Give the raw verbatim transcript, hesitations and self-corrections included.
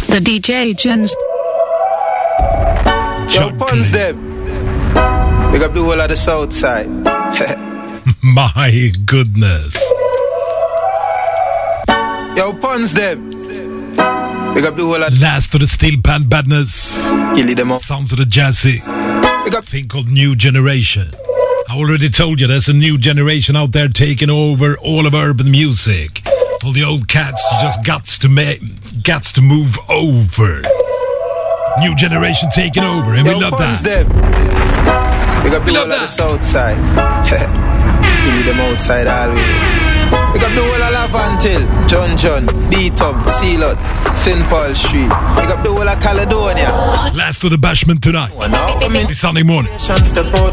The D J Gens. Yo, Puns them. Big up the whole of the south side. My goodness. Yo, Puns them. Big up the whole of Last of the Steel Pan Badness. Kill them up. Sounds of the Jazzy. Big up Thing called New Generation. I already told you there's a new generation out there taking over all of urban music. All the old cats just guts to make, guts to move over. New generation taking over, and Yo, we love Puns that. them. Big up the We whole love of the that. south side. Kill them outside always. Big up the whole of Lavantil, John John, Beatum, Sealot, Saint Paul Street. Big up the whole of Caledonia. Last of the Bashment tonight. One out for me. This Sunday morning. Step out